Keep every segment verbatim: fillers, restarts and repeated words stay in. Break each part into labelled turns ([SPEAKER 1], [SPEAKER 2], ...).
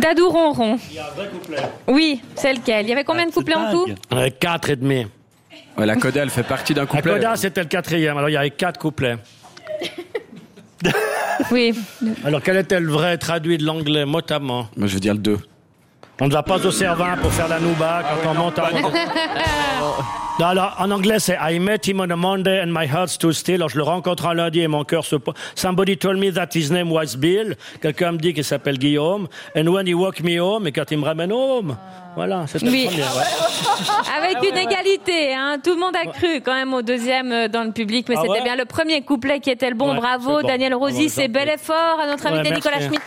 [SPEAKER 1] Dadou Ronron.
[SPEAKER 2] Il y a un vrai couplet.
[SPEAKER 1] Oui, c'est lequel? Il y avait combien de couplets en tout?
[SPEAKER 2] euh, Quatre et demi.
[SPEAKER 3] Ouais, la coda, elle fait partie d'un couplet.
[SPEAKER 2] La coda, c'était le quatrième. Alors, il y avait quatre couplets.
[SPEAKER 1] Oui.
[SPEAKER 2] Alors, quel était le vrai traduit de l'anglais, mot à mot?
[SPEAKER 3] Moi, je veux dire le deux.
[SPEAKER 2] On ne va pas au Cervin pour faire la nouba quand ah, on oui, monte à... Non, alors, en anglais, c'est I met him on a Monday and my heart stood still. Alors, je le rencontre un lundi et mon cœur se... Somebody told me that his name was Bill. Quelqu'un me dit qu'il s'appelle Guillaume. And when he walked me home, et quand il me ramène home... Voilà, c'est
[SPEAKER 1] oui.
[SPEAKER 2] le premier. Ouais.
[SPEAKER 1] Avec une égalité, hein. Tout le monde a cru quand même au deuxième dans le public, mais ah c'était ouais bien le premier couplet qui était le bon. Ouais, bravo, bon. Daniel Rosis, et bel effort à notre invité ouais, Nicolas Schmitt.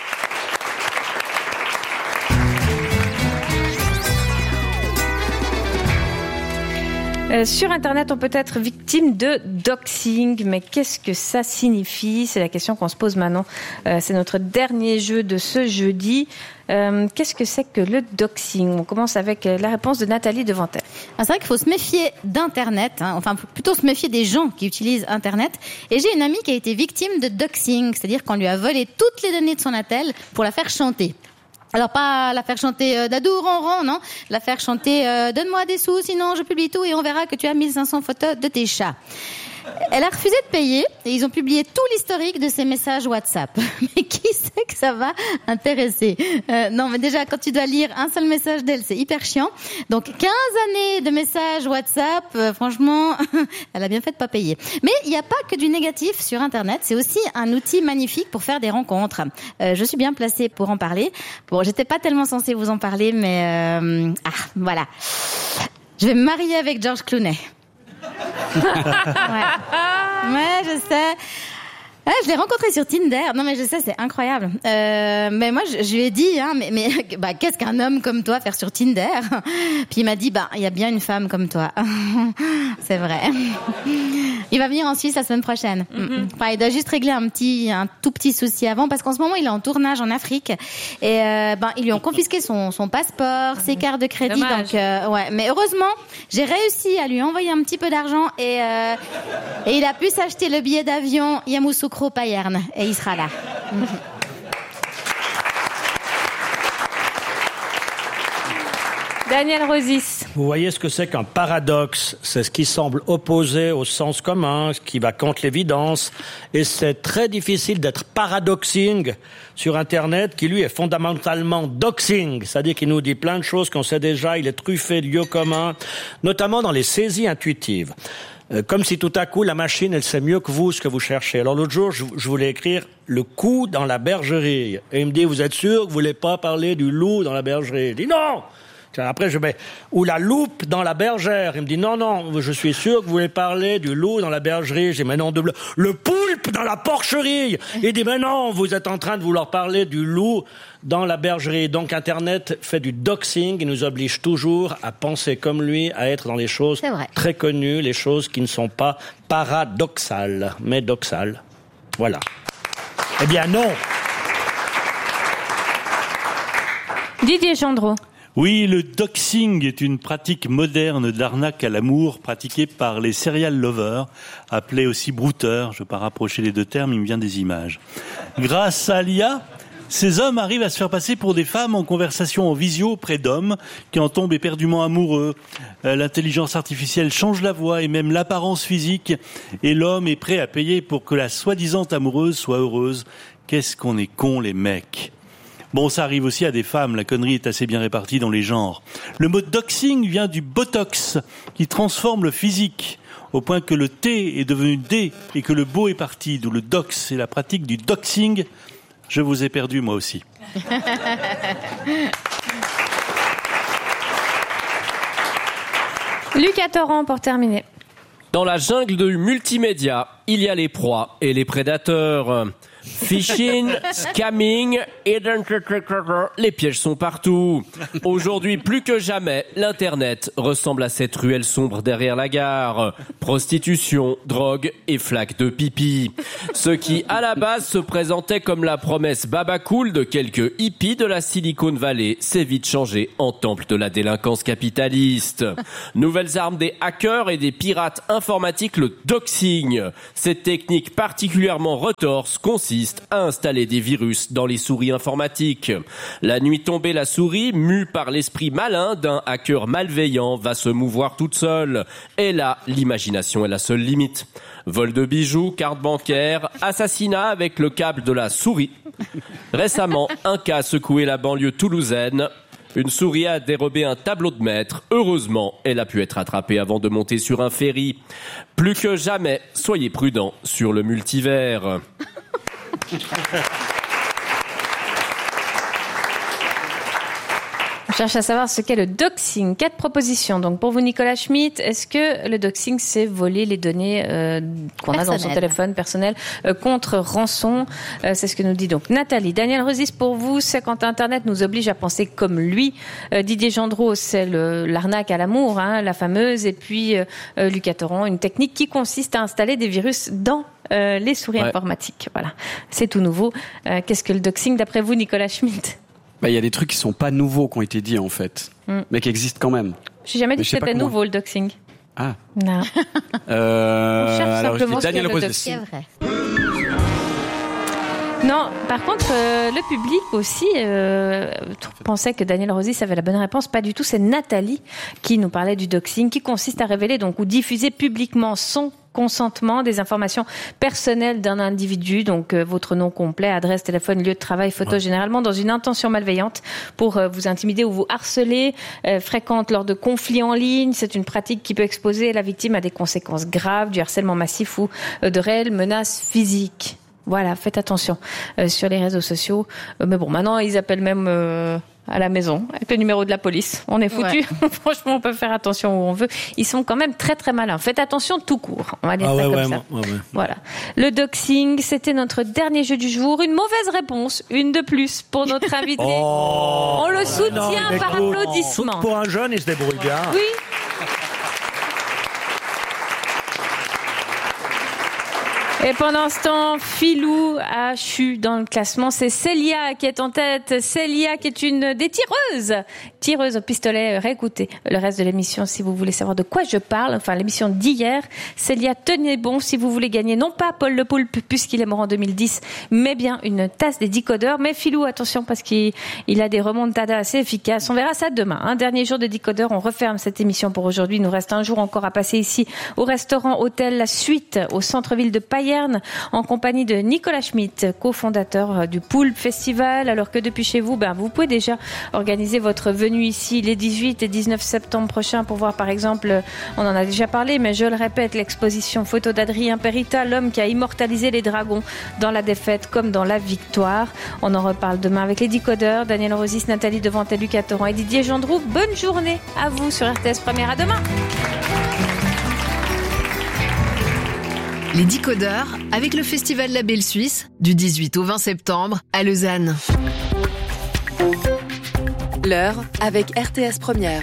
[SPEAKER 1] Euh, sur Internet, on peut être victime de doxing, mais qu'est-ce que ça signifie? C'est la question qu'on se pose maintenant. Euh, c'est notre dernier jeu de ce jeudi. Euh, qu'est-ce que c'est que le doxing? On commence avec la réponse de Nathalie Devantel.
[SPEAKER 4] Ah, c'est vrai qu'il faut se méfier d'Internet, hein, enfin plutôt se méfier des gens qui utilisent Internet. Et j'ai une amie qui a été victime de doxing, c'est-à-dire qu'on lui a volé toutes les données de son attel pour la faire chanter. Alors pas la faire chanter euh, Dadou Ronron, non, la faire chanter euh, donne-moi des sous, sinon je publie tout et on verra que tu as mille cinq cents photos de tes chats. Elle a refusé de payer et ils ont publié tout l'historique de ses messages WhatsApp. Mais qui sait que ça va intéresser? euh, Non, mais déjà, quand tu dois lire un seul message d'elle, c'est hyper chiant. Donc, quinze années de messages WhatsApp, euh, franchement, elle a bien fait de pas payer. Mais il n'y a pas que du négatif sur Internet. C'est aussi un outil magnifique pour faire des rencontres. Euh, je suis bien placée pour en parler. Bon, j'étais pas tellement censée vous en parler, mais... Euh... Ah, voilà. Je vais me marier avec George Clooney. ouais. ouais, je sais. Ouais, je l'ai rencontré sur Tinder. Non, mais je sais, c'est incroyable. Euh, mais moi, je, je lui ai dit, hein, mais, mais bah, qu'est-ce qu'un homme comme toi faire sur Tinder? Puis il m'a dit, bah, il y a bien une femme comme toi. C'est vrai. Il va venir en Suisse la semaine prochaine. Mm-hmm. Enfin, il doit juste régler un petit, un tout petit souci avant, parce qu'en ce moment, il est en tournage en Afrique. Et euh, ben, ils lui ont confisqué son, son passeport, ses cartes de crédit. Dommage. Donc, euh, ouais. Mais heureusement, j'ai réussi à lui envoyer un petit peu d'argent et, euh, et il a pu s'acheter le billet d'avion Yamoussoukro-Payerne. Et il sera là.
[SPEAKER 1] Daniel Rosis.
[SPEAKER 2] Vous voyez ce que c'est qu'un paradoxe? C'est ce qui semble opposé au sens commun, ce qui va contre l'évidence. Et c'est très difficile d'être paradoxing sur Internet, qui lui est fondamentalement doxing. C'est-à-dire qu'il nous dit plein de choses qu'on sait déjà, il est truffé de lieux communs, notamment dans les saisies intuitives. Euh, comme si tout à coup la machine, elle sait mieux que vous ce que vous cherchez. Alors l'autre jour, je, je voulais écrire le coup dans la bergerie. Et il me dit, vous êtes sûr que vous voulez pas parler du loup dans la bergerie? Je dis non! Après, je mets, ou la loupe dans la bergère. Il me dit, non, non, je suis sûr que vous voulez parler du loup dans la bergerie. J'ai dit, mais non, de... le poulpe dans la porcherie. Il dit, mais non, vous êtes en train de vouloir parler du loup dans la bergerie. Donc, Internet fait du doxing. Il nous oblige toujours à penser comme lui, à être dans les choses très connues, les choses qui ne sont pas paradoxales, mais doxales. Voilà. Eh bien, non.
[SPEAKER 1] Didier Chandreau.
[SPEAKER 5] Oui, le doxing est une pratique moderne d'arnaque à l'amour pratiquée par les serial lovers, appelés aussi brouteurs. Je ne vais pas rapprocher les deux termes, il me vient des images. Grâce à l'I A, ces hommes arrivent à se faire passer pour des femmes en conversation en visio auprès d'hommes qui en tombent éperdument amoureux. L'intelligence artificielle change la voix et même l'apparence physique et l'homme est prêt à payer pour que la soi-disant amoureuse soit heureuse. Qu'est-ce qu'on est cons les mecs. Bon, ça arrive aussi à des femmes, la connerie est assez bien répartie dans les genres. Le mot doxing vient du botox, qui transforme le physique, au point que le T est devenu D et que le beau est parti, d'où le dox, c'est la pratique du doxing. Je vous ai perdu, moi aussi.
[SPEAKER 1] Lucas Torrent pour terminer.
[SPEAKER 6] Dans la jungle du multimédia, il y a les proies et les prédateurs. Phishing, scamming, les pièges sont partout. Aujourd'hui, plus que jamais, l'Internet ressemble à cette ruelle sombre derrière la gare. Prostitution, drogue et flaques de pipi. Ce qui, à la base, se présentait comme la promesse babacool de quelques hippies de la Silicon Valley s'est vite changé en temple de la délinquance capitaliste. Nouvelles armes des hackers et des pirates informatiques, le doxing. Cette technique particulièrement retorse consiste consiste à installer des virus dans les souris informatiques. La nuit tombée, la souris, mue par l'esprit malin d'un hacker malveillant, va se mouvoir toute seule. Et là, l'imagination est la seule limite. Vol de bijoux, carte bancaire, assassinat avec le câble de la souris. Récemment, un cas a secoué la banlieue toulousaine. Une souris a dérobé un tableau de maître. Heureusement, elle a pu être attrapée avant de monter sur un ferry. Plus que jamais, soyez prudents sur le multivers.
[SPEAKER 1] On cherche à savoir ce qu'est le doxing. Quatre propositions. Donc pour vous, Nicolas Schmitt, est-ce que le doxing, c'est voler les données euh, qu'on a dans son téléphone personnel euh, contre rançon? euh, C'est ce que nous dit donc Nathalie. Daniel Rosis, pour vous, c'est quand Internet nous oblige à penser comme lui. Euh, Didier Gendreau, c'est le, l'arnaque à l'amour, hein, la fameuse. Et puis euh, Lucas Torrent, une technique qui consiste à installer des virus dans euh, les souris ouais. informatiques. Voilà, c'est tout nouveau. Euh, qu'est-ce que le doxing d'après vous, Nicolas Schmitt?
[SPEAKER 3] Bah, il y a des trucs qui sont pas nouveaux qui ont été dit, en fait. Mm. Mais qui existent quand même.
[SPEAKER 1] J'ai jamais dit que c'était nouveau, comment... le doxing.
[SPEAKER 3] Ah.
[SPEAKER 1] Non.
[SPEAKER 3] euh,
[SPEAKER 1] On cherche
[SPEAKER 3] alors,
[SPEAKER 1] simplement
[SPEAKER 3] je dis Daniel
[SPEAKER 1] ce qu'est le doxing. Non, par contre, euh, le public aussi euh, pensait que Daniel Rosis avait la bonne réponse. Pas du tout. C'est Nathalie qui nous parlait du doxing, qui consiste à révéler donc ou diffuser publiquement son consentement des informations personnelles d'un individu, donc euh, votre nom complet, adresse, téléphone, lieu de travail, photo, ouais. généralement dans une intention malveillante pour euh, vous intimider ou vous harceler, euh, fréquente lors de conflits en ligne. C'est une pratique qui peut exposer la victime à des conséquences graves, du harcèlement massif ou euh, de réelles menaces physiques. Voilà, faites attention euh, sur les réseaux sociaux. Euh, mais bon, maintenant, ils appellent même euh, à la maison avec le numéro de la police. On est foutus. Ouais. Franchement, on peut faire attention où on veut. Ils sont quand même très, très malins. Faites attention tout court. On va dire ah ça ouais, comme ouais, ça. Ouais, ouais. Voilà. Le doxing, c'était notre dernier jeu du jour. Une mauvaise réponse. Une de plus pour notre invité.
[SPEAKER 2] Oh,
[SPEAKER 1] on le soutient non, par cool. applaudissement.
[SPEAKER 2] Pour un jeune, il se débrouille bien.
[SPEAKER 1] Oui. Et pendant ce temps, Philou a chu dans le classement. C'est Célia qui est en tête. Célia qui est une des tireuses. Tireuse au pistolet. Réécoutez le reste de l'émission si vous voulez savoir de quoi je parle. Enfin, l'émission d'hier. Célia, tenez bon si vous voulez gagner non pas Paul le Poulpe puisqu'il est mort en deux mille dix, mais bien une tasse des décodeurs. Mais Philou, attention parce qu'il il a des remontadas assez efficaces. On verra ça demain. Un dernier jour de décodeurs. On referme cette émission pour aujourd'hui. Il nous reste un jour encore à passer ici au restaurant Hôtel La Suite au centre-ville de Payerne en compagnie de Nicolas Schmitt, cofondateur du Poulpe Festival. Alors que depuis chez vous, ben, vous pouvez déjà organiser votre venue ici les dix-huit et dix-neuf septembre prochains pour voir par exemple, on en a déjà parlé, mais je le répète, l'exposition photo d'Adrien Perita, l'homme qui a immortalisé les dragons dans la défaite comme dans la victoire. On en reparle demain avec les décodeurs, Daniel Rosis, Nathalie Devantel, Lucas Torrent et Didier Gendreau. Bonne journée à vous sur R T S Première. À demain.
[SPEAKER 7] Les décodeurs avec le Festival La Belle Suisse du dix-huit au vingt septembre à Lausanne.
[SPEAKER 8] L'heure avec R T S Première.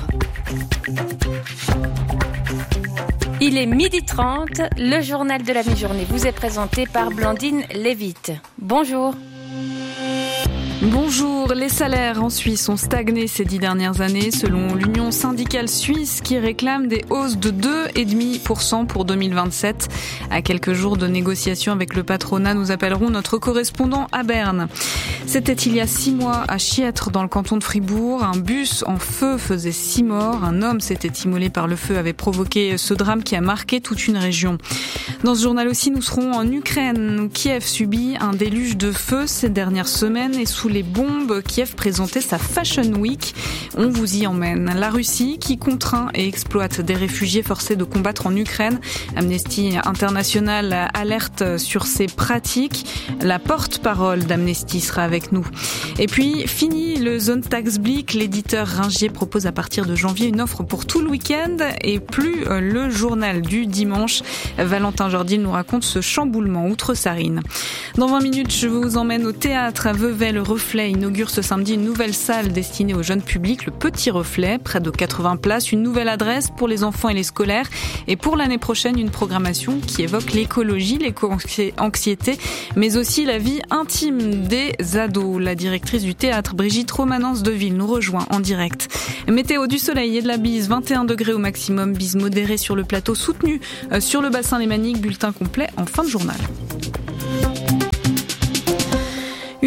[SPEAKER 1] Il est midi trente, le journal de la mi-journée vous est présenté par Blandine Lévite. Bonjour.
[SPEAKER 9] Bonjour, les salaires en Suisse ont stagné ces dix dernières années selon l'Union syndicale suisse qui réclame des hausses de deux virgule cinq pour cent pour deux mille vingt-sept. À quelques jours de négociations avec le patronat, nous appellerons notre correspondant à Berne. C'était il y a six mois à Chiètre dans le canton de Fribourg. Un bus en feu faisait six morts. Un homme s'était immolé par le feu, avait provoqué ce drame qui a marqué toute une région. Dans ce journal aussi, nous serons en Ukraine où Kiev subit un déluge de feu ces dernières semaines et sous les bombes, Kiev présentait sa Fashion Week. On vous y emmène. La Russie qui contraint et exploite des réfugiés forcés de combattre en Ukraine. Amnesty International alerte sur ces pratiques. La porte-parole d'Amnesty sera avec nous. Et puis, fini le Zone Tax Blick. L'éditeur Ringier propose à partir de janvier une offre pour tout le week-end et plus le journal du dimanche. Valentin Jordil nous raconte ce chamboulement outre-Sarine. Dans vingt minutes, je vous emmène au théâtre à Vevey. Le Reflet inaugure ce samedi une nouvelle salle destinée au jeune public, le Petit Reflet, près de quatre-vingts places, une nouvelle adresse pour les enfants et les scolaires. Et pour l'année prochaine, une programmation qui évoque l'écologie, l'éco-anxiété, mais aussi la vie intime des ados. La directrice du théâtre, Brigitte Romanence-Deville, nous rejoint en direct. Météo, du soleil et de la bise, vingt et un degrés au maximum, bise modérée sur le plateau, soutenue sur le bassin lémanique, bulletin complet en fin de journal.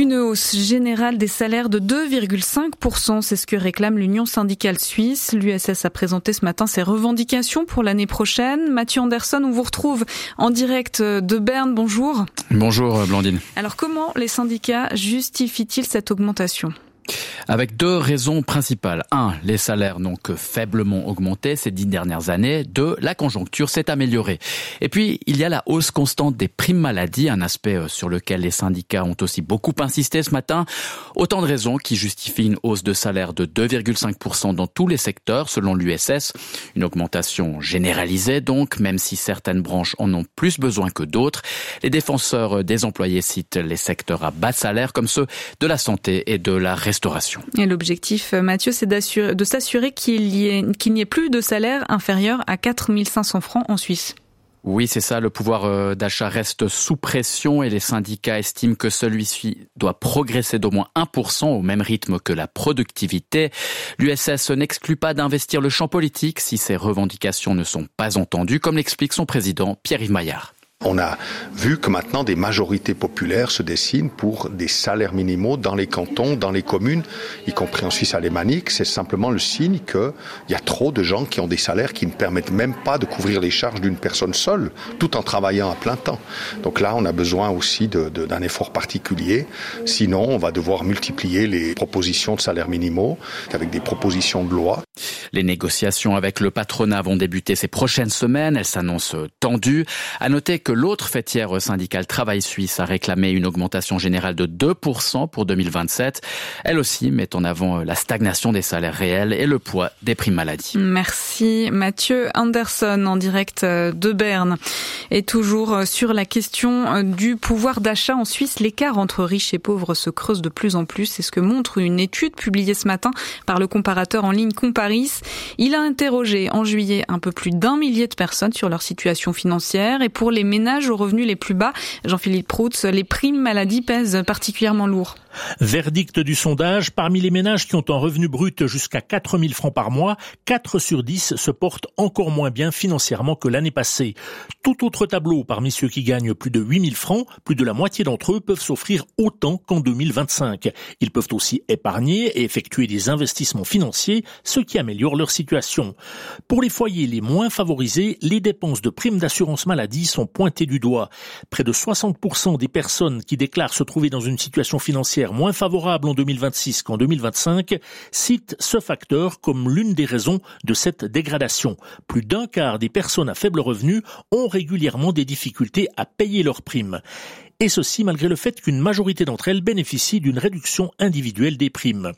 [SPEAKER 9] Une hausse générale des salaires de deux virgule cinq pour cent, c'est ce que réclame l'Union syndicale suisse. L'U S S a présenté ce matin ses revendications pour l'année prochaine. Mathieu Anderson, on vous retrouve en direct de Berne. Bonjour.
[SPEAKER 3] Bonjour Blandine.
[SPEAKER 9] Alors comment les syndicats justifient-ils cette augmentation ?
[SPEAKER 3] Avec deux raisons principales. Un, les salaires n'ont que faiblement augmenté ces dix dernières années. Deux, la conjoncture s'est améliorée. Et puis, il y a la hausse constante des primes maladie, un aspect sur lequel les syndicats ont aussi beaucoup insisté ce matin. Autant de raisons qui justifient une hausse de salaire de deux virgule cinq pour cent dans tous les secteurs, selon l'U S S. Une augmentation généralisée donc, même si certaines branches en ont plus besoin que d'autres. Les défenseurs des employés citent les secteurs à bas salaire comme ceux de la santé et de la restauration.
[SPEAKER 9] Et l'objectif, Mathieu, c'est d'assurer, de s'assurer qu'il y ait, qu'il n'y ait plus de salaire inférieur à quatre mille cinq cents francs en Suisse.
[SPEAKER 3] Oui, c'est ça, le pouvoir d'achat reste sous pression et les syndicats estiment que celui-ci doit progresser d'au moins un pour cent au même rythme que la productivité. L'U S S n'exclut pas d'investir le champ politique si ces revendications ne sont pas entendues, comme l'explique son président Pierre-Yves Maillard.
[SPEAKER 10] On a vu que maintenant des majorités populaires se dessinent pour des salaires minimaux dans les cantons, dans les communes, y compris en Suisse alémanique. C'est simplement le signe qu'il y a trop de gens qui ont des salaires qui ne permettent même pas de couvrir les charges d'une personne seule, tout en travaillant à plein temps. Donc là, on a besoin aussi de, de, d'un effort particulier. Sinon, on va devoir multiplier les propositions de salaires minimaux avec des propositions de loi.
[SPEAKER 3] Les négociations avec le patronat vont débuter ces prochaines semaines. Elles s'annoncent tendues. À noter que l'autre fêtière syndicale Travail Suisse a réclamé une augmentation générale de deux pour cent pour deux mille vingt-sept. Elle aussi met en avant la stagnation des salaires réels et le poids des primes maladie.
[SPEAKER 9] Merci Mathieu Anderson en direct de Berne. Et toujours sur la question du pouvoir d'achat en Suisse, l'écart entre riches et pauvres se creuse de plus en plus. C'est ce que montre une étude publiée ce matin par le comparateur en ligne Comparis. Il a interrogé en juillet un peu plus d'un millier de personnes sur leur situation financière et pour les ménages aux revenus les plus bas, Jean-Philippe Proutz, les primes maladie pèsent particulièrement lourd.
[SPEAKER 11] Verdict du sondage, parmi les ménages qui ont un revenu brut jusqu'à quatre mille francs par mois, quatre sur dix se portent encore moins bien financièrement que l'année passée. Tout autre tableau, parmi ceux qui gagnent plus de huit mille francs, plus de la moitié d'entre eux peuvent s'offrir autant qu'en deux mille vingt-cinq. Ils peuvent aussi épargner et effectuer des investissements financiers, ce qui améliore leur situation. Pour les foyers les moins favorisés, les dépenses de primes d'assurance maladie sont pointées du doigt. Près de soixante pour cent des personnes qui déclarent se trouver dans une situation financière moins favorable en deux mille vingt-six qu'en deux mille vingt-cinq citent ce facteur comme l'une des raisons de cette dégradation. Plus d'un quart des personnes à faible revenu ont régulièrement des difficultés à payer leurs primes. Et ceci malgré le fait qu'une majorité d'entre elles bénéficient d'une réduction individuelle des primes.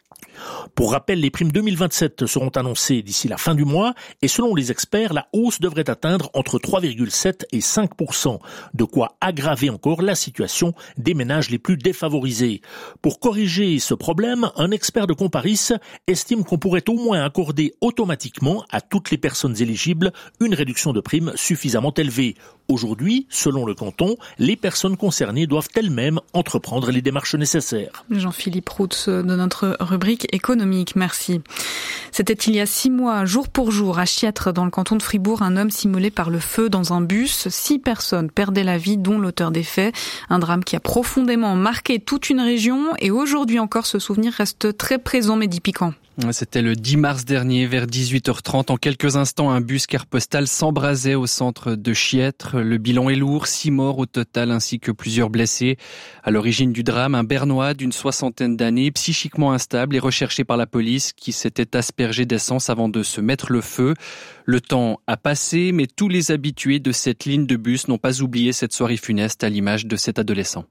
[SPEAKER 11] Pour rappel, les primes deux mille vingt-sept seront annoncées d'ici la fin du mois et selon les experts, la hausse devrait atteindre entre trois virgule sept et cinq pour cent, de quoi aggraver encore la situation des ménages les plus défavorisés. Pour corriger ce problème, un expert de Comparis estime qu'on pourrait au moins accorder automatiquement à toutes les personnes éligibles une réduction de primes suffisamment élevée. Aujourd'hui, selon le canton, les personnes concernées doivent elles-mêmes entreprendre les démarches nécessaires.
[SPEAKER 9] Jean-Philippe Routz de notre rubrique économique, merci. C'était il y a six mois, jour pour jour, à Chiètre, dans le canton de Fribourg, un homme immolé par le feu dans un bus. Six personnes perdaient la vie, dont l'auteur des faits. Un drame qui a profondément marqué toute une région et aujourd'hui encore, ce souvenir reste très présent, Mehdi Piquant.
[SPEAKER 12] C'était le dix mars dernier, vers dix-huit heures trente. En quelques instants, un bus carte postale s'embrasait au centre de Chiètre. Le bilan est lourd, six morts au total ainsi que plusieurs blessés. À l'origine du drame, un Bernois d'une soixantaine d'années, psychiquement instable et recherché par la police, qui s'était aspergé d'essence avant de se mettre le feu. Le temps a passé, mais tous les habitués de cette ligne de bus n'ont pas oublié cette soirée funeste à l'image de cet adolescent.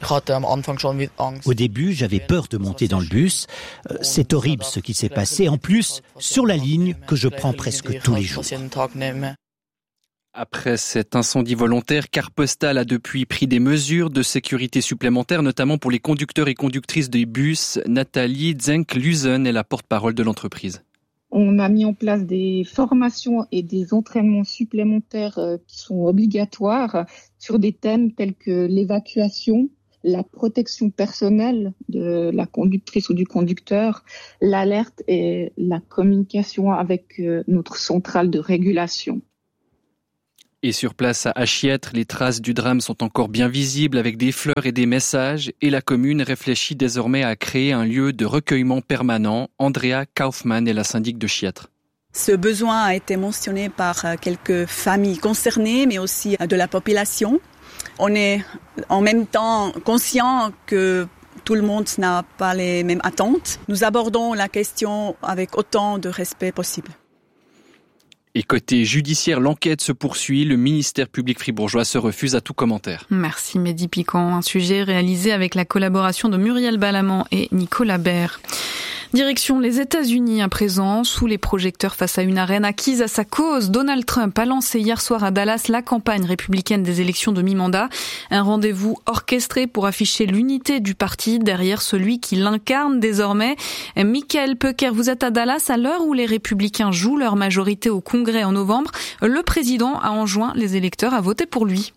[SPEAKER 13] Au début, j'avais peur de monter dans le bus. C'est horrible ce qui s'est passé. En plus, sur la ligne que je prends presque tous les jours.
[SPEAKER 12] Après cet incendie volontaire, Carte Postale a depuis pris des mesures de sécurité supplémentaires, notamment pour les conducteurs et conductrices des bus. Nathalie Zenk-Luzen est la porte-parole de l'entreprise.
[SPEAKER 14] On a mis en place des formations et des entraînements supplémentaires qui sont obligatoires sur des thèmes tels que l'évacuation, la protection personnelle de la conductrice ou du conducteur, l'alerte et la communication avec notre centrale de régulation.
[SPEAKER 12] Et sur place à Achiettre, les traces du drame sont encore bien visibles avec des fleurs et des messages et la commune réfléchit désormais à créer un lieu de recueillement permanent. Andrea Kaufmann est la syndic de Chiettre.
[SPEAKER 15] Ce besoin a été mentionné par quelques familles concernées, mais aussi de la population. On est en même temps conscient que tout le monde n'a pas les mêmes attentes. Nous abordons la question avec autant de respect possible.
[SPEAKER 12] Et côté judiciaire, l'enquête se poursuit. Le ministère public fribourgeois se refuse à tout commentaire.
[SPEAKER 9] Merci Mehdi Piquant. Un sujet réalisé avec la collaboration de Muriel Balamant et Nicolas Baer. Direction les États-Unis à présent, sous les projecteurs face à une arène acquise à sa cause. Donald Trump a lancé hier soir à Dallas la campagne républicaine des élections de mi-mandat. Un rendez-vous orchestré pour afficher l'unité du parti derrière celui qui l'incarne désormais. Michael Pecker, vous êtes à Dallas à l'heure où les républicains jouent leur majorité au Congrès en novembre. Le président a enjoint les électeurs à voter pour lui.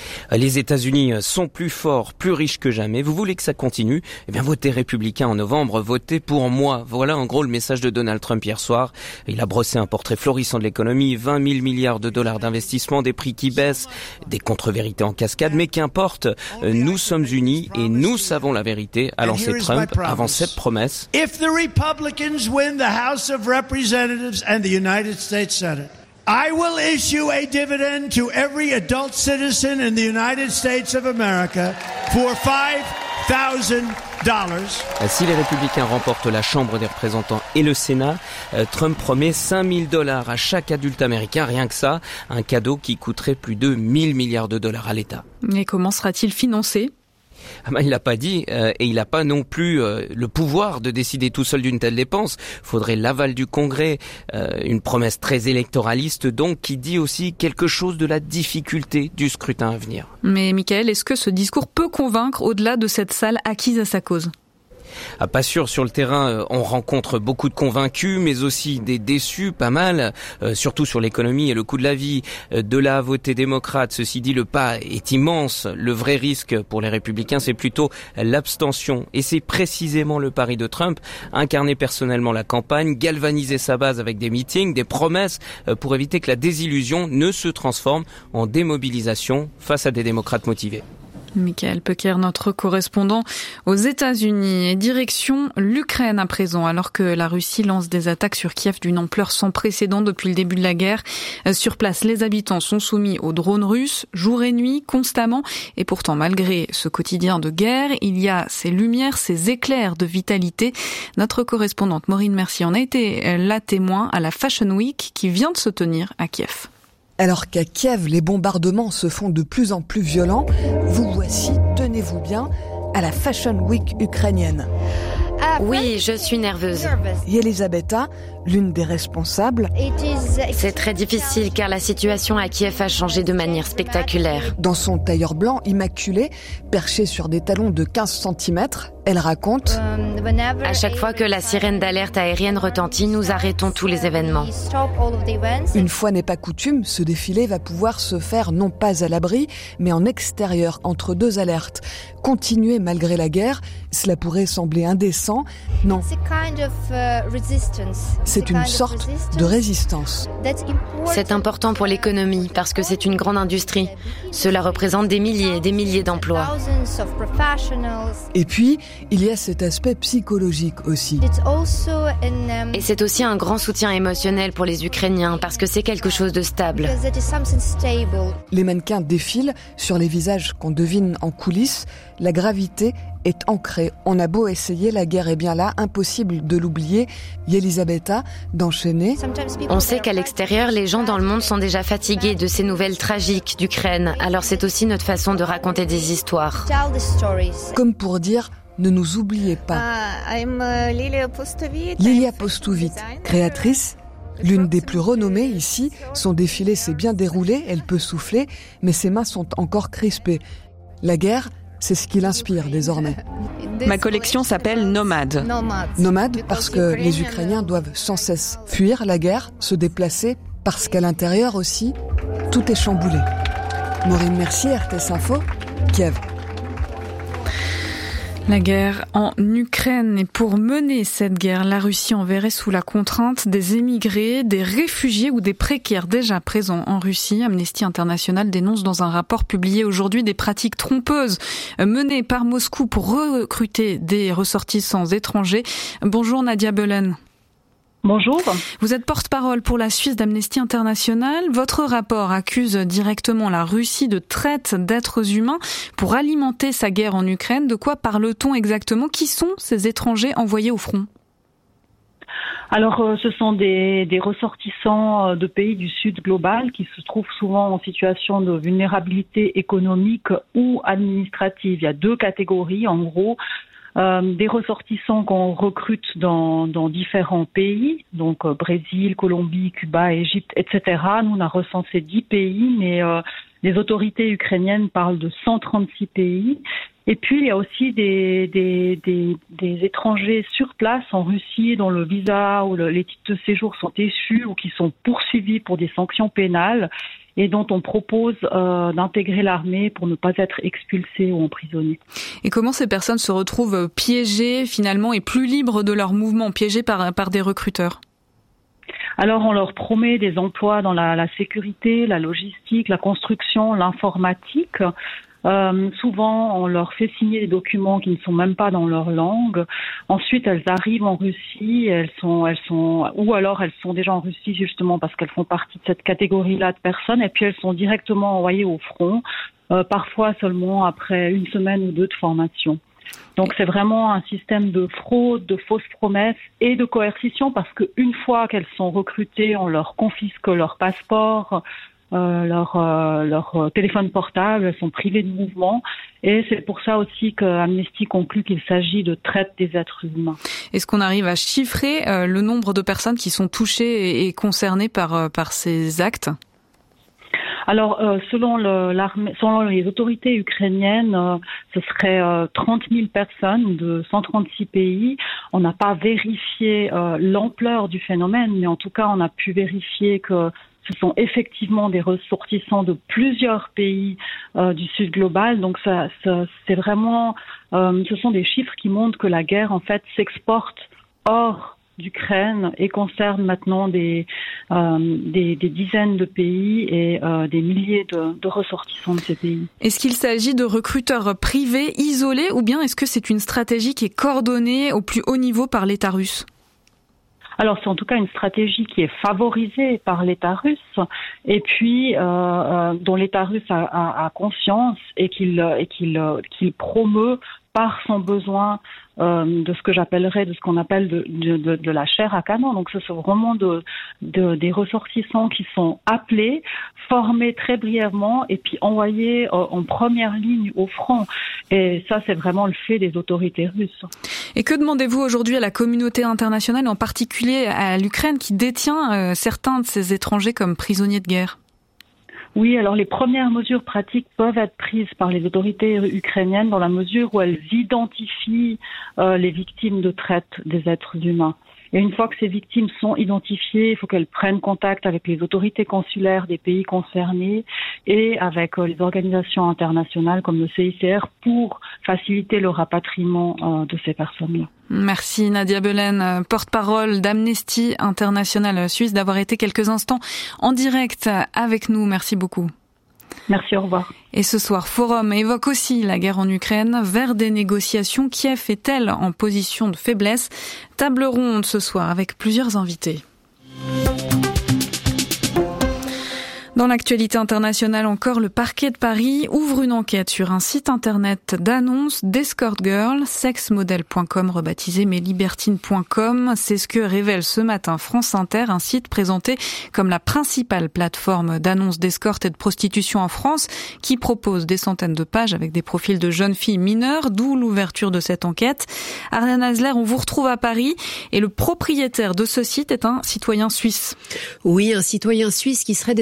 [SPEAKER 16] Les États-Unis sont plus forts, plus riches que jamais. Vous voulez que ça continue? Eh bien, votez républicain en novembre, votez pour moi. Voilà en gros le message de Donald Trump hier soir. Il a brossé un portrait florissant de l'économie, vingt mille milliards de dollars d'investissement, des prix qui baissent, des contre-vérités en cascade. Mais qu'importe, nous sommes unis et nous savons la vérité, a lancé Trump avant cette promesse.
[SPEAKER 17] If the Republicans win the House of Representatives and the United States Senate, I will issue a dividend to every adult citizen in the United States of America for five thousand dollars.
[SPEAKER 16] Si les républicains remportent la Chambre des représentants et le Sénat, Trump promet cinq mille dollars à chaque adulte américain, rien que ça, un cadeau qui coûterait plus de mille milliards de dollars à l'État.
[SPEAKER 9] Et comment sera-t-il financé ?
[SPEAKER 16] Ah ben, il l'a pas dit euh, et il n'a pas non plus euh, le pouvoir de décider tout seul d'une telle dépense. Faudrait l'aval du Congrès, euh, une promesse très électoraliste donc qui dit aussi quelque chose de la difficulté du scrutin à venir.
[SPEAKER 9] Mais Michael, est-ce que ce discours peut convaincre au-delà de cette salle acquise à sa cause ?
[SPEAKER 16] Ah, pas sûr, sur le terrain, on rencontre beaucoup de convaincus, mais aussi des déçus, pas mal, euh, surtout sur l'économie et le coût de la vie. De là à voter démocrate, ceci dit, le pas est immense. Le vrai risque pour les républicains, c'est plutôt l'abstention. Et c'est précisément le pari de Trump, incarner personnellement la campagne, galvaniser sa base avec des meetings, des promesses, euh, pour éviter que la désillusion ne se transforme en démobilisation face à des démocrates motivés.
[SPEAKER 9] Michael Pecker, notre correspondant aux États-Unis. Et direction l'Ukraine à présent, alors que la Russie lance des attaques sur Kiev d'une ampleur sans précédent depuis le début de la guerre. Sur place, les habitants sont soumis aux drones russes, jour et nuit, constamment. Et pourtant, malgré ce quotidien de guerre, il y a ces lumières, ces éclairs de vitalité. Notre correspondante Maureen Mercier en a été la témoin à la Fashion Week qui vient de se tenir à Kiev.
[SPEAKER 18] Alors qu'à Kiev, les bombardements se font de plus en plus violents, vous voici, tenez-vous bien, à la Fashion Week ukrainienne.
[SPEAKER 19] Oui, je suis nerveuse.
[SPEAKER 18] Elisabetta, l'une des responsables.
[SPEAKER 19] C'est très difficile car la situation à Kiev a changé de manière spectaculaire.
[SPEAKER 18] Dans son tailleur blanc immaculé, perché sur des talons de quinze centimètres, elle raconte:
[SPEAKER 19] à chaque fois que la sirène d'alerte aérienne retentit, nous arrêtons tous les événements.
[SPEAKER 18] Une fois n'est pas coutume, ce défilé va pouvoir se faire non pas à l'abri, mais en extérieur, entre deux alertes. Continuer malgré la guerre, cela pourrait sembler indécent. Non. C'est une sorte de résistance.
[SPEAKER 19] C'est important pour l'économie parce que c'est une grande industrie. Cela représente des milliers et des milliers d'emplois.
[SPEAKER 18] Et puis, il y a cet aspect psychologique aussi.
[SPEAKER 19] Et c'est aussi un grand soutien émotionnel pour les Ukrainiens parce que c'est quelque chose de stable.
[SPEAKER 18] Les mannequins défilent sur les visages qu'on devine en coulisses. La gravité est ancrée. On a beau essayer, la guerre est bien là, impossible de l'oublier. Elisabetta, d'enchaîner.
[SPEAKER 19] On sait qu'à l'extérieur, les gens dans le monde sont déjà fatigués de ces nouvelles tragiques d'Ukraine. Alors c'est aussi notre façon de raconter des histoires.
[SPEAKER 18] Comme pour dire: ne nous oubliez pas.
[SPEAKER 20] Uh, Lilia Postovit,
[SPEAKER 18] Lilia Postovit, créatrice, l'une des plus renommées ici. Son défilé s'est bien déroulé, elle peut souffler, mais ses mains sont encore crispées. La guerre, c'est ce qui l'inspire désormais.
[SPEAKER 21] Ma collection s'appelle Nomade.
[SPEAKER 18] Nomade parce que les Ukrainiens doivent sans cesse fuir la guerre, se déplacer, parce qu'à l'intérieur aussi, tout est chamboulé. Maureen Mercier, R T S Info, Kiev.
[SPEAKER 9] La guerre en Ukraine. Et pour mener cette guerre, la Russie enverrait sous la contrainte des émigrés, des réfugiés ou des précaires déjà présents en Russie. Amnesty International dénonce dans un rapport publié aujourd'hui des pratiques trompeuses menées par Moscou pour recruter des ressortissants étrangers. Bonjour Nadia Belen.
[SPEAKER 4] Bonjour.
[SPEAKER 9] Vous êtes porte-parole pour la Suisse d'Amnesty International. Votre rapport accuse directement la Russie de traite d'êtres humains pour alimenter sa guerre en Ukraine. De quoi parle-t-on exactement? Qui sont ces étrangers envoyés au front?
[SPEAKER 4] Alors, euh, ce sont des, des ressortissants de pays du Sud global qui se trouvent souvent en situation de vulnérabilité économique ou administrative. Il y a deux catégories, en gros. Euh, des ressortissants qu'on recrute dans, dans différents pays, donc euh, Brésil, Colombie, Cuba, Égypte, et cetera. Nous, on a recensé dix pays, mais euh, les autorités ukrainiennes parlent de cent trente-six pays. Et puis, il y a aussi des, des, des, des étrangers sur place en Russie dont le visa ou le, les titres de séjour sont échus ou qui sont poursuivis pour des sanctions pénales et dont on propose euh, d'intégrer l'armée pour ne pas être expulsés ou emprisonnés.
[SPEAKER 9] Et comment ces personnes se retrouvent piégées finalement et plus libres de leur mouvement, piégées par, par des recruteurs?
[SPEAKER 4] Alors, on leur promet des emplois dans la, la sécurité, la logistique, la construction, l'informatique. Euh, souvent, on leur fait signer des documents qui ne sont même pas dans leur langue. Ensuite, elles arrivent en Russie, elles sont, elles sont, ou alors elles sont déjà en Russie justement parce qu'elles font partie de cette catégorie-là de personnes, et puis elles sont directement envoyées au front, euh, parfois seulement après une semaine ou deux de formation. Donc c'est vraiment un système de fraude, de fausses promesses et de coercition parce qu'une fois qu'elles sont recrutées, on leur confisque leur passeport, Euh, leur, euh, leur euh, téléphone portable, elles sont privées de mouvement et c'est pour ça aussi que Amnesty conclut qu'il s'agit de traite des êtres humains.
[SPEAKER 9] Est-ce qu'on arrive à chiffrer euh, le nombre de personnes qui sont touchées et, et concernées par, euh, par ces actes?
[SPEAKER 4] Alors, euh, selon, le, l'armée, selon les autorités ukrainiennes, euh, ce serait euh, trente mille personnes de cent trente-six pays. On n'a pas vérifié euh, l'ampleur du phénomène, mais en tout cas, on a pu vérifier que ce sont effectivement des ressortissants de plusieurs pays euh, du Sud global. Donc, ça, ça, c'est vraiment, euh, ce sont des chiffres qui montrent que la guerre, en fait, s'exporte hors d'Ukraine et concerne maintenant des, euh, des, des dizaines de pays et euh, des milliers de, de ressortissants de ces pays.
[SPEAKER 9] Est-ce qu'il s'agit de recruteurs privés, isolés, ou bien est-ce que c'est une stratégie qui est coordonnée au plus haut niveau par l'État russe?
[SPEAKER 4] Alors, c'est en tout cas une stratégie qui est favorisée par l'État russe et puis euh, euh, dont l'État russe a, a, a conscience et qu'il, et qu'il, qu'il promeut par son besoin euh, de ce que j'appellerais, de ce qu'on appelle de, de, de, de la chair à canon. Donc, ce sont vraiment de, de, des ressortissants qui sont appelés, formés très brièvement et puis envoyés euh, en première ligne au front. Et ça, c'est vraiment le fait des autorités russes.
[SPEAKER 9] Et que demandez-vous aujourd'hui à la communauté internationale, en particulier à l'Ukraine qui détient euh, certains de ces étrangers comme prisonniers de guerre?
[SPEAKER 4] Oui, alors les premières mesures pratiques peuvent être prises par les autorités ukrainiennes dans la mesure où elles identifient euh, les victimes de traite des êtres humains. Et une fois que ces victimes sont identifiées, il faut qu'elles prennent contact avec les autorités consulaires des pays concernés et avec euh, les organisations internationales comme le C I C R pour faciliter le rapatriement euh, de ces personnes-là.
[SPEAKER 9] Merci Nadia Belen, porte-parole d'Amnesty International Suisse, d'avoir été quelques instants en direct avec nous. Merci beaucoup.
[SPEAKER 4] Merci, au revoir.
[SPEAKER 9] Et ce soir, Forum évoque aussi la guerre en Ukraine vers des négociations. Kiev est-elle en position de faiblesse? Table ronde ce soir avec plusieurs invités. Dans l'actualité internationale encore, le parquet de Paris ouvre une enquête sur un site internet d'annonces d'escort girl, sexmodel point com rebaptisé meslibertines point com. C'est ce que révèle ce matin France Inter, un site présenté comme la principale plateforme d'annonces d'escorte et de prostitution en France, qui propose des centaines de pages avec des profils de jeunes filles mineures, d'où l'ouverture de cette enquête. Ariane Hasler, on vous retrouve à Paris et le propriétaire de ce site est un citoyen suisse.
[SPEAKER 22] Oui, un citoyen suisse qui serait désormais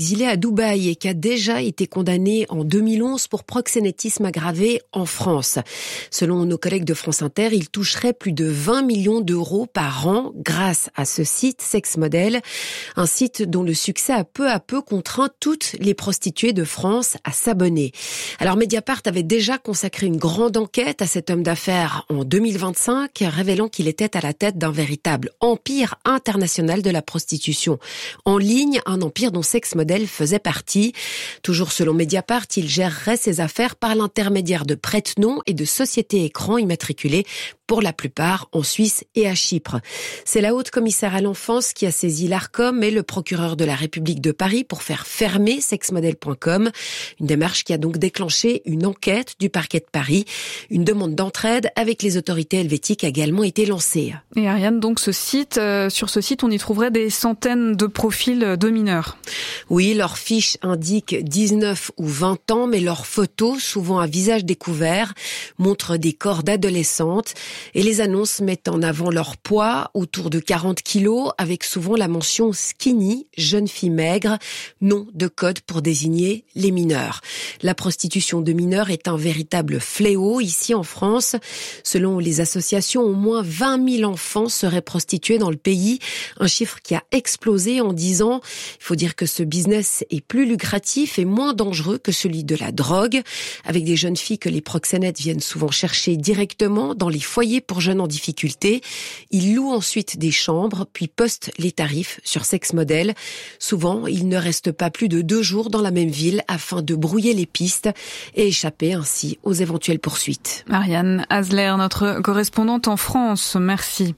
[SPEAKER 5] exilé à Dubaï et qui a déjà été condamné en deux mille onze pour proxénétisme aggravé en France. Selon nos collègues de France Inter, il toucherait plus de vingt millions d'euros par an grâce à ce site Sex Model, un site dont le succès a peu à peu contraint toutes les prostituées de France à s'abonner. Alors Mediapart avait déjà consacré une grande enquête à cet homme d'affaires en deux mille vingt-cinq, révélant qu'il était à la tête d'un véritable empire international de la prostitution en ligne, un empire dont Sex Model faisait partie. Toujours selon Mediapart, il gérerait ses affaires par l'intermédiaire de prête-noms et de sociétés écrans immatriculées, pour la plupart en Suisse et à Chypre. C'est la haute commissaire à l'enfance qui a saisi l'Arcom et le procureur de la République de Paris pour faire fermer sex model point com. Une démarche qui a donc déclenché une enquête du parquet de Paris. Une demande d'entraide avec les autorités helvétiques a également été lancée.
[SPEAKER 9] Et Ariane, donc ce site, euh, sur ce site, on y trouverait des centaines de profils de mineurs.
[SPEAKER 5] Oui, leurs fiches indiquent dix-neuf ou vingt ans, mais leurs photos, souvent à visage découvert, montrent des corps d'adolescentes. Et les annonces mettent en avant leur poids, autour de quarante kilos, avec souvent la mention skinny, jeune fille maigre, nom de code pour désigner les mineurs. La prostitution de mineurs est un véritable fléau ici en France. Selon les associations, au moins vingt mille enfants seraient prostitués dans le pays, un chiffre qui a explosé en dix ans. Il faut dire que ce business est plus lucratif et moins dangereux que celui de la drogue, avec des jeunes filles que les proxénètes viennent souvent chercher directement dans les foyers pour jeunes en difficulté. Ils louent ensuite des chambres, puis postent les tarifs sur Sex Model. Souvent, ils ne restent pas plus de deux jours dans la même ville afin de brouiller les pistes et échapper ainsi aux éventuelles poursuites.
[SPEAKER 9] Ariane Hasler, notre correspondante en France, merci.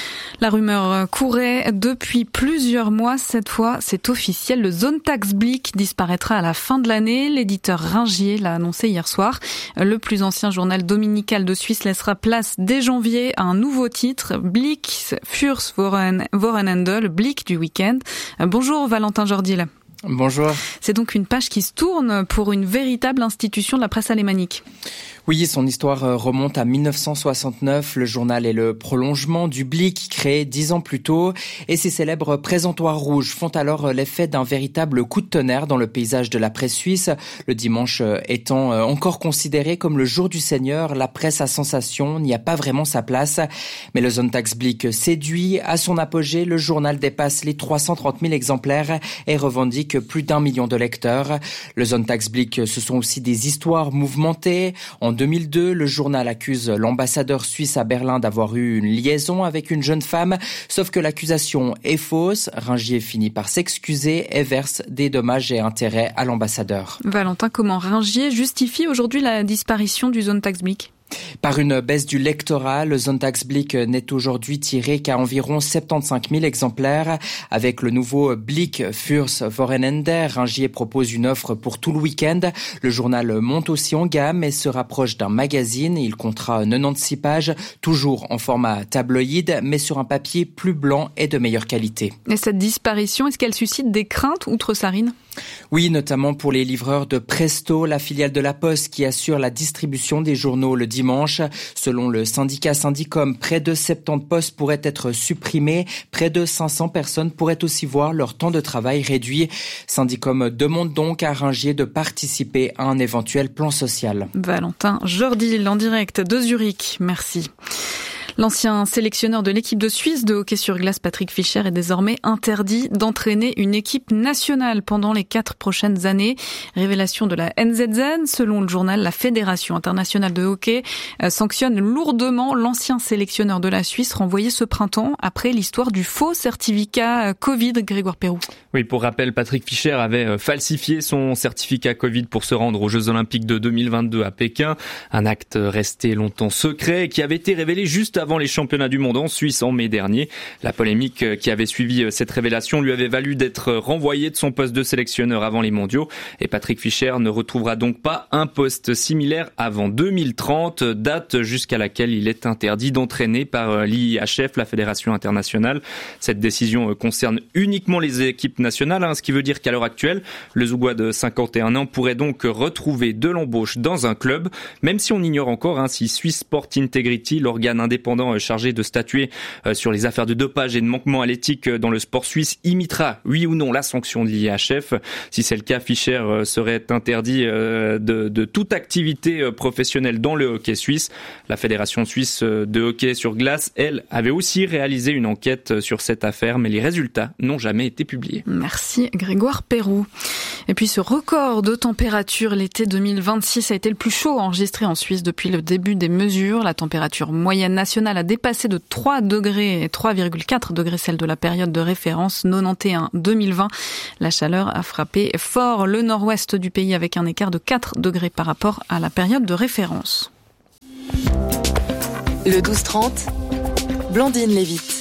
[SPEAKER 9] La rumeur courait depuis plusieurs mois. Cette fois, c'est officiel. Le Zone Tax Blick disparaîtra à la fin de l'année. L'éditeur Ringier l'a annoncé hier soir. Le plus ancien journal dominical de Suisse laissera place dès janvier à un nouveau titre, Blick fürs Wochenende, le Blick du week-end. Bonjour Valentin Jordil.
[SPEAKER 22] Bonjour.
[SPEAKER 9] C'est donc une page qui se tourne pour une véritable institution de la presse alémanique.
[SPEAKER 22] Oui, son histoire remonte à mille neuf cent soixante-neuf. Le journal est le prolongement du Blick, créé dix ans plus tôt. Et ses célèbres présentoirs rouges font alors l'effet d'un véritable coup de tonnerre dans le paysage de la presse suisse. Le dimanche étant encore considéré comme le jour du Seigneur, la presse à sensation n'y a pas vraiment sa place. Mais le Sonntagsblick séduit. À son apogée, le journal dépasse les trois cent trente mille exemplaires et revendique plus d'un million de lecteurs. Le Sonntagsblick, ce sont aussi des histoires mouvementées. En deux mille deux, le journal accuse l'ambassadeur suisse à Berlin d'avoir eu une liaison avec une jeune femme, sauf que l'accusation est fausse. Ringier finit par s'excuser et verse des dommages et intérêts à l'ambassadeur.
[SPEAKER 9] Valentin, comment Ringier justifie aujourd'hui la disparition du Sonntagsblick ?
[SPEAKER 22] Par une baisse du lectorat, le Sonntagsblick n'est aujourd'hui tiré qu'à environ soixante-quinze mille exemplaires. Avec le nouveau Blick fürs Wochenende, Ringier propose une offre pour tout le week-end. Le journal monte aussi en gamme et se rapproche d'un magazine. Il comptera quatre-vingt-seize pages, toujours en format tabloïd, mais sur un papier plus blanc et de meilleure qualité.
[SPEAKER 9] Et cette disparition, est-ce qu'elle suscite des craintes outre Sarine ?
[SPEAKER 22] Oui, notamment pour les livreurs de Presto, la filiale de la Poste qui assure la distribution des journaux le dimanche. Selon le syndicat Syndicom, près de soixante-dix postes pourraient être supprimés. Près de cinq cents personnes pourraient aussi voir leur temps de travail réduit. Syndicom demande donc à Ringier de participer à un éventuel plan social.
[SPEAKER 9] Valentin Jordil en direct de Zurich. Merci. L'ancien sélectionneur de l'équipe de Suisse de hockey sur glace, Patrick Fischer, est désormais interdit d'entraîner une équipe nationale pendant les quatre prochaines années. Révélation de la N Z Z. Selon le journal, la Fédération internationale de hockey sanctionne lourdement l'ancien sélectionneur de la Suisse renvoyé ce printemps après l'histoire du faux certificat Covid. Grégoire Perroux.
[SPEAKER 23] Oui, pour rappel, Patrick Fischer avait falsifié son certificat Covid pour se rendre aux Jeux Olympiques de deux mille vingt-deux à Pékin. Un acte resté longtemps secret qui avait été révélé juste avant les championnats du monde en Suisse en mai dernier. La polémique qui avait suivi cette révélation lui avait valu d'être renvoyé de son poste de sélectionneur avant les mondiaux. Et Patrick Fischer ne retrouvera donc pas un poste similaire avant deux mille trente, date jusqu'à laquelle il est interdit d'entraîner par l'I I H F, la Fédération internationale. Cette décision concerne uniquement les équipes nationales, hein, ce qui veut dire qu'à l'heure actuelle, le Zougois de cinquante et un ans pourrait donc retrouver de l'embauche dans un club, même si on ignore encore hein, si Swiss Sport Integrity, l'organe indépendant indépendant chargé de statuer sur les affaires de dopage et de manquement à l'éthique dans le sport suisse imitera, oui ou non, la sanction de l'I H F. Si c'est le cas, Fischer serait interdit de, de toute activité professionnelle dans le hockey suisse. La Fédération suisse de hockey sur glace, elle, avait aussi réalisé une enquête sur cette affaire, mais les résultats n'ont jamais été publiés.
[SPEAKER 9] Merci Grégoire Perroux. Et puis ce record de température, l'été deux mille vingt-six a été le plus chaud enregistré en Suisse depuis le début des mesures. La température moyenne nationale a dépassé de trois degrés et trois virgule quatre degrés celle de la période de référence quatre-vingt-onze deux mille vingt. La chaleur a frappé fort le nord-ouest du pays avec un écart de quatre degrés par rapport à la période de référence.
[SPEAKER 8] Le douze trente, Blandine Lévite.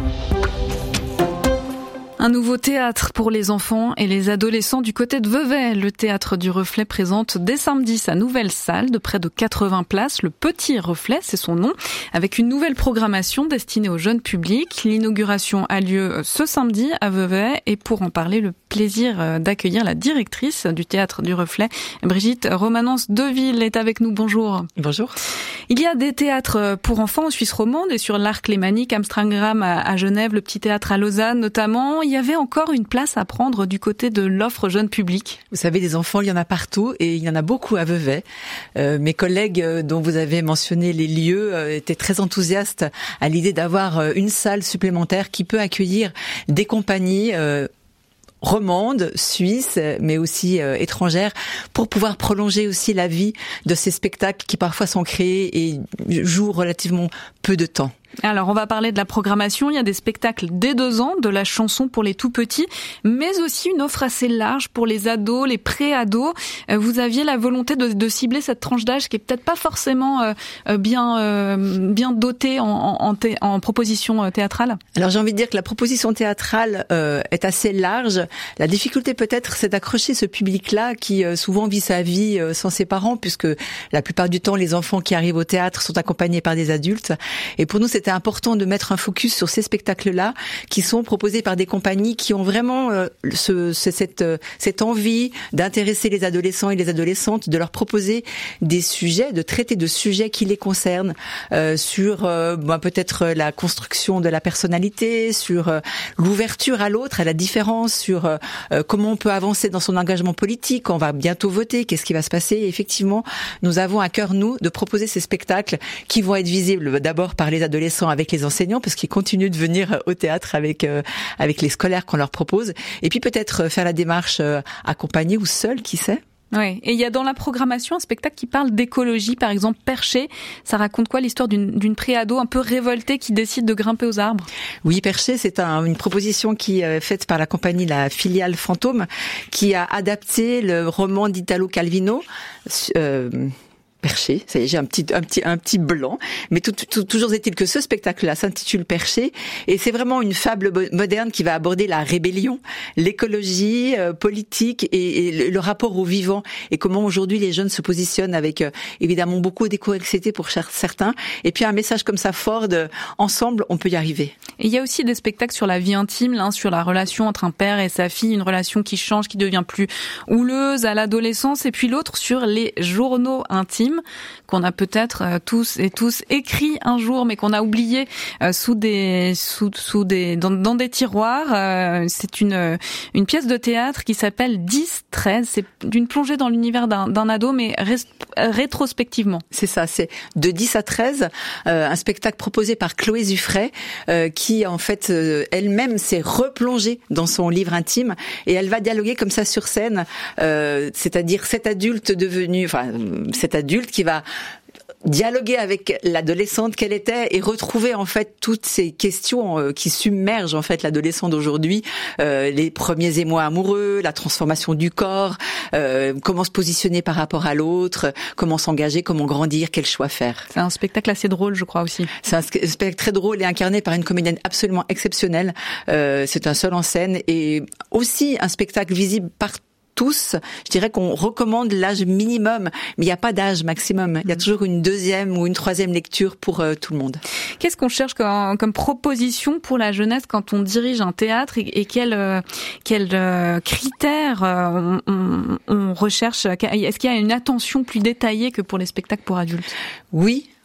[SPEAKER 9] Un nouveau théâtre pour les enfants et les adolescents du côté de Vevey. Le Théâtre du Reflet présente dès samedi sa nouvelle salle de près de quatre-vingts places. Le Petit Reflet, c'est son nom, avec une nouvelle programmation destinée au jeune public. L'inauguration a lieu ce samedi à Vevey et pour en parler, le plaisir d'accueillir la directrice du Théâtre du Reflet, Brigitte Romanence-Deville est avec nous. Bonjour.
[SPEAKER 2] Bonjour.
[SPEAKER 9] Il y a des théâtres pour enfants en Suisse romande et sur l'Arc Lémanique, Amsterdam à Genève, le Petit Théâtre à Lausanne notamment. Il y avait encore une place à prendre du côté de l'offre jeune public.
[SPEAKER 2] Vous savez, des enfants, il y en a partout et il y en a beaucoup à Vevey. Euh, mes collègues euh, dont vous avez mentionné les lieux euh, étaient très enthousiastes à l'idée d'avoir euh, une salle supplémentaire qui peut accueillir des compagnies euh, romandes, suisses, mais aussi euh, étrangères, pour pouvoir prolonger aussi la vie de ces spectacles qui parfois sont créés et jouent relativement peu de temps.
[SPEAKER 9] Alors, on va parler de la programmation. Il y a des spectacles dès deux ans, de la chanson pour les tout-petits, mais aussi une offre assez large pour les ados, les pré-ados. Vous aviez la volonté de, de cibler cette tranche d'âge qui est peut-être pas forcément euh, bien euh, bien dotée en, en, thé, en proposition théâtrale.
[SPEAKER 2] Alors, j'ai envie de dire que la proposition théâtrale euh, est assez large. La difficulté peut-être, c'est d'accrocher ce public-là qui euh, souvent vit sa vie euh, sans ses parents, puisque la plupart du temps, les enfants qui arrivent au théâtre sont accompagnés par des adultes. Et pour nous, c'est C'était important de mettre un focus sur ces spectacles-là qui sont proposés par des compagnies qui ont vraiment euh, ce, ce, cette, euh, cette envie d'intéresser les adolescents et les adolescentes, de leur proposer des sujets, de traiter de sujets qui les concernent, euh, sur euh, ben, peut-être la construction de la personnalité, sur euh, l'ouverture à l'autre, à la différence, sur euh, comment on peut avancer dans son engagement politique. On va bientôt voter, qu'est-ce qui va se passer? Et effectivement, nous avons à cœur, nous, de proposer ces spectacles qui vont être visibles d'abord par les adolescents avec les enseignants, parce qu'ils continuent de venir au théâtre avec euh, avec les scolaires qu'on leur propose, et puis peut-être faire la démarche euh, accompagnée ou seule, qui sait.
[SPEAKER 9] Oui, et il y a dans la programmation un spectacle qui parle d'écologie, par exemple Perché. Ça raconte quoi, l'histoire d'une, d'une pré-ado un peu révoltée qui décide de grimper aux arbres?
[SPEAKER 2] Oui, Perché, c'est un, une proposition qui est faite par la compagnie, la filiale Fantôme, qui a adapté le roman d'Italo Calvino. Euh, Perché, ça y est, j'ai un petit un petit un petit blanc, mais tout, tout, toujours est-il que ce spectacle-là s'intitule Perché, et c'est vraiment une fable moderne qui va aborder la rébellion, l'écologie euh, politique et, et le, le rapport au vivant, et comment aujourd'hui les jeunes se positionnent avec euh, évidemment beaucoup d'éco-anxiété pour certains, et puis un message comme ça fort de ensemble on peut y arriver.
[SPEAKER 9] Et il y a aussi des spectacles sur la vie intime, là, sur la relation entre un père et sa fille, une relation qui change, qui devient plus houleuse à l'adolescence, et puis l'autre sur les journaux intimes qu'on a peut-être euh, tous et tous écrit un jour, mais qu'on a oublié euh, sous des sous sous des dans, dans des tiroirs. Euh, c'est une une pièce de théâtre qui s'appelle dix treize. C'est d'une plongée dans l'univers d'un, d'un ado, mais rest, rétrospectivement.
[SPEAKER 2] C'est ça. C'est de dix à treize, euh, un spectacle proposé par Chloé Zuffray, euh, qui en fait euh, elle-même s'est replongée dans son livre intime, et elle va dialoguer comme ça sur scène, euh, c'est-à-dire cet adulte devenu, enfin cet adulte qui va dialoguer avec l'adolescente qu'elle était et retrouver en fait toutes ces questions euh, qui submergent en fait l'adolescent d'aujourd'hui, euh, les premiers émois amoureux, la transformation du corps, euh, comment se positionner par rapport à l'autre, comment s'engager, comment grandir, quel choix faire.
[SPEAKER 9] C'est un spectacle assez drôle, je crois aussi.
[SPEAKER 2] C'est un spectacle très drôle et incarné par une comédienne absolument exceptionnelle. Euh, c'est un seul en scène et aussi un spectacle visible par tous. Je dirais qu'on recommande l'âge minimum, mais il n'y a pas d'âge maximum. Il y a toujours une deuxième ou une troisième lecture pour euh, tout le monde.
[SPEAKER 9] Qu'est-ce qu'on cherche comme, comme proposition pour la jeunesse quand on dirige un théâtre, et, et quels euh, quel, euh, critères euh, on, on, on recherche? Est-ce qu'il y a une attention plus détaillée que pour les spectacles pour adultes?
[SPEAKER 2] Oui.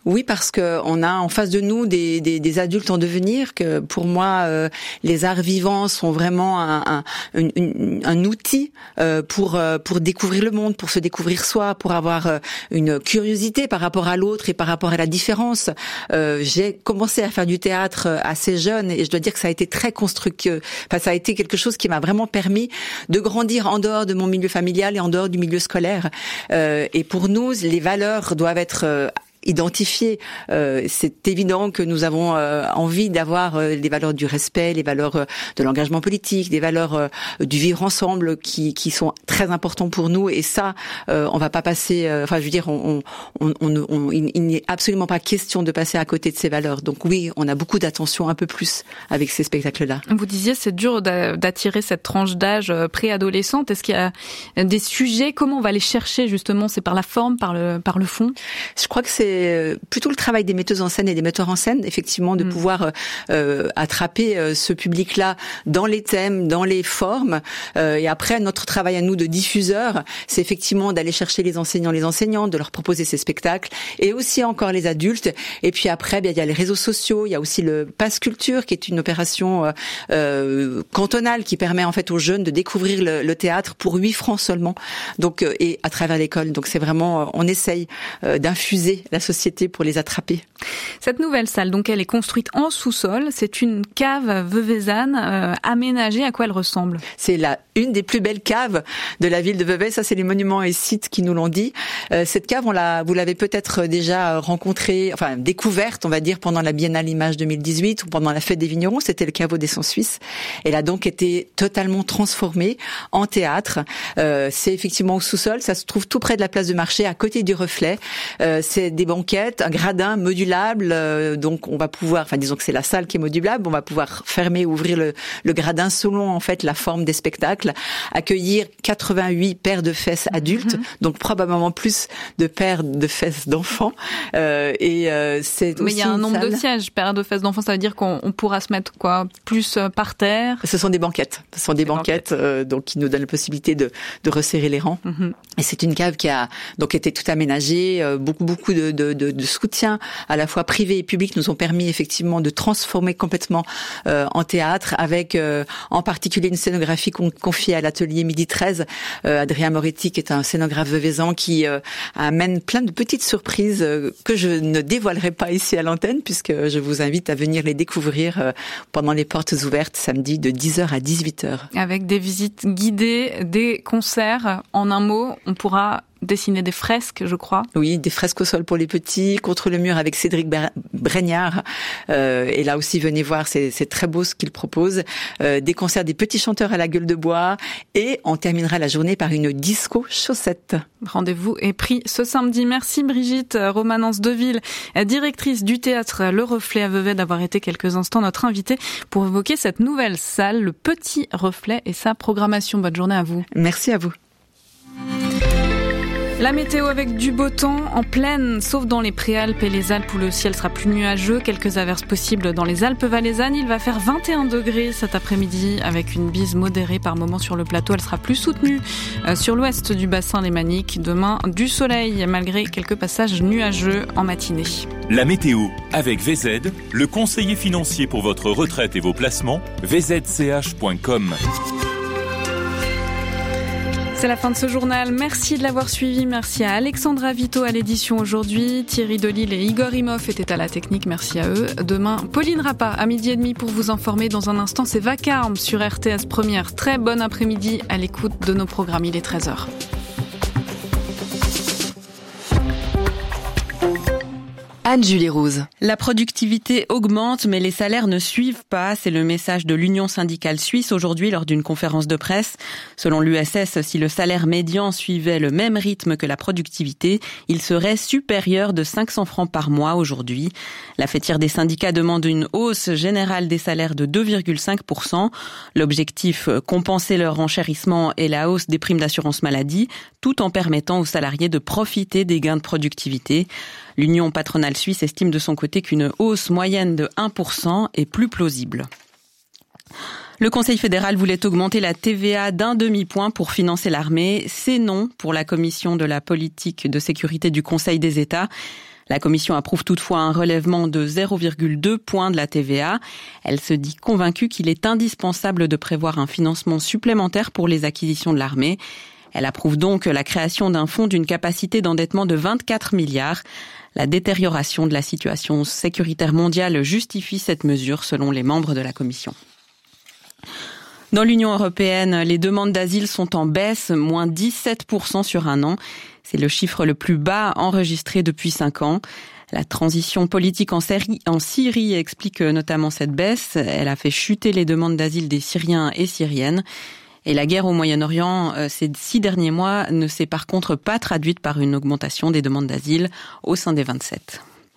[SPEAKER 2] Oui, parce que on a en face de nous des, des, des adultes en devenir. Que pour moi, euh, les arts vivants sont vraiment un, un, un, un outil euh, pour euh, pour découvrir le monde, pour se découvrir soi, pour avoir euh, une curiosité par rapport à l'autre et par rapport à la différence. Euh, j'ai commencé à faire du théâtre assez jeune et je dois dire que ça a été très constructif. Enfin, ça a été quelque chose qui m'a vraiment permis de grandir en dehors de mon milieu familial et en dehors du milieu scolaire. Euh, et pour nous, les valeurs doivent être euh, identifier. Euh, c'est évident que nous avons euh, envie d'avoir euh, les valeurs du respect, les valeurs euh, de l'engagement politique, des valeurs euh, du vivre ensemble qui qui sont très importants pour nous. Et ça, euh, on va pas passer. Euh, enfin, je veux dire, on, on, on, on il, il n'est absolument pas question de passer à côté de ces valeurs. Donc oui, on a beaucoup d'attention, un peu plus avec ces spectacles-là.
[SPEAKER 9] Vous disiez, c'est dur d'attirer cette tranche d'âge préadolescente. Est-ce qu'il y a des sujets? Comment on va les chercher justement? C'est par la forme, par le par le fond?
[SPEAKER 2] Je crois que c'est plutôt le travail des metteuses en scène et des metteurs en scène, effectivement, de mmh. pouvoir euh, attraper euh, ce public-là dans les thèmes, dans les formes. Euh, et après, notre travail à nous de diffuseurs, c'est effectivement d'aller chercher les enseignants, les enseignantes, de leur proposer ces spectacles, et aussi encore les adultes. Et puis après, bien, il y a les réseaux sociaux, il y a aussi le Pass Culture, qui est une opération euh, euh, cantonale qui permet en fait aux jeunes de découvrir le, le théâtre pour huit francs seulement. Donc euh, et à travers l'école. Donc c'est vraiment, euh, on essaye euh, d'infuser la société pour les attraper.
[SPEAKER 9] Cette nouvelle salle, donc, elle est construite en sous-sol. C'est une cave Veuvezanne euh, aménagée. À quoi elle ressemble?
[SPEAKER 2] C'est la une des plus belles caves de la ville de Vevey. Ça, c'est les monuments et sites qui nous l'ont dit. Euh, cette cave, on l'a, vous l'avez peut-être déjà rencontrée, enfin découverte, on va dire, pendant la Biennale Images deux mille dix-huit ou pendant la Fête des Vignerons. C'était le caveau des Sons Suisses. Elle a donc été totalement transformée en théâtre. Euh, c'est effectivement au sous-sol. Ça se trouve tout près de la place de marché, à côté du Reflet. Euh, c'est des banquettes, un gradin modulable. Euh, donc on va pouvoir, enfin disons que c'est la salle qui est modulable. On va pouvoir fermer, ouvrir le, le gradin selon en fait la forme des spectacles. Accueillir quatre-vingt-huit paires de fesses adultes, mmh. donc probablement plus de paires de fesses d'enfants. Euh, et euh, c'est
[SPEAKER 9] Mais
[SPEAKER 2] aussi
[SPEAKER 9] il y a un nombre
[SPEAKER 2] salle...
[SPEAKER 9] de sièges, paires de fesses d'enfants, ça veut dire qu'on on pourra se mettre quoi, plus par terre.
[SPEAKER 2] Ce sont des banquettes, ce sont des, des banquettes, banquettes. Euh, donc qui nous donnent la possibilité de, de resserrer les rangs. Mmh. Et c'est une cave qui a donc été tout aménagée, euh, beaucoup beaucoup de, de, de, de soutien à la fois privé et public nous ont permis effectivement de transformer complètement euh, en théâtre, avec euh, en particulier une scénographie qu'on confiée à l'atelier Midi treize, euh, Adrien Moretti, qui est un scénographe veuvezan qui euh, amène plein de petites surprises euh, que je ne dévoilerai pas ici à l'antenne, puisque je vous invite à venir les découvrir euh, pendant les portes ouvertes samedi de dix heures à dix-huit heures.
[SPEAKER 9] Avec des visites guidées, des concerts. En un mot, on pourra dessiner des fresques, je crois.
[SPEAKER 2] Oui, des fresques au sol pour les petits, contre le mur avec Cédric Bregnard. Euh, et là aussi, venez voir, c'est, c'est très beau ce qu'il propose. Euh, des concerts des petits chanteurs à la gueule de bois. Et on terminera la journée par une disco chaussette.
[SPEAKER 9] Rendez-vous est pris ce samedi. Merci Brigitte Romanence-Deville, directrice du théâtre Le Reflet à Vevey, d'avoir été quelques instants notre invitée pour évoquer cette nouvelle salle, le Petit Reflet, et sa programmation. Bonne journée à vous.
[SPEAKER 2] Merci à vous.
[SPEAKER 9] La météo avec du beau temps en plaine, sauf dans les Préalpes et les Alpes où le ciel sera plus nuageux. Quelques averses possibles dans les Alpes valaisannes. Il va faire vingt et un degrés cet après-midi avec une bise modérée par moments sur le plateau. Elle sera plus soutenue sur l'ouest du bassin lémanique. Demain, du soleil malgré quelques passages nuageux en matinée.
[SPEAKER 1] La météo avec V Z, le conseiller financier pour votre retraite et vos placements, v z c h point com.
[SPEAKER 9] C'est la fin de ce journal. Merci de l'avoir suivi. Merci à Alexandra Vito à l'édition aujourd'hui. Thierry Delille et Igor Imhoff étaient à la technique. Merci à eux. Demain, Pauline Rappa à midi et demi pour vous informer. Dans un instant, c'est Vacarme sur R T S Première. Très bon après-midi à l'écoute de nos programmes. Il est treize heures.
[SPEAKER 8] Anne-Julie Rouse.
[SPEAKER 21] La productivité augmente, mais les salaires ne suivent pas. C'est le message de l'Union syndicale suisse aujourd'hui lors d'une conférence de presse. Selon l'U S S, si le salaire médian suivait le même rythme que la productivité, il serait supérieur de cinq cents francs par mois aujourd'hui. La fêtière des syndicats demande une hausse générale des salaires de deux virgule cinq pour cent. L'objectif, compenser leur renchérissement et la hausse des primes d'assurance maladie, tout en permettant aux salariés de profiter des gains de productivité. L'Union patronale suisse estime de son côté qu'une hausse moyenne de un pour cent est plus plausible. Le Conseil fédéral voulait augmenter la T V A d'un demi-point pour financer l'armée. C'est non pour la Commission de la politique de sécurité du Conseil des États. La Commission approuve toutefois un relèvement de zéro virgule deux points de la T V A. Elle se dit convaincue qu'il est indispensable de prévoir un financement supplémentaire pour les acquisitions de l'armée. Elle approuve donc la création d'un fonds d'une capacité d'endettement de vingt-quatre milliards. La détérioration de la situation sécuritaire mondiale justifie cette mesure, selon les membres de la Commission. Dans l'Union européenne, les demandes d'asile sont en baisse, moins dix-sept pour cent sur un an. C'est le chiffre le plus bas enregistré depuis cinq ans. La transition politique en Syrie, en Syrie explique notamment cette baisse. Elle a fait chuter les demandes d'asile des Syriens et Syriennes. Et la guerre au Moyen-Orient, ces six derniers mois, ne s'est par contre pas traduite par une augmentation des demandes d'asile au sein des vingt-sept.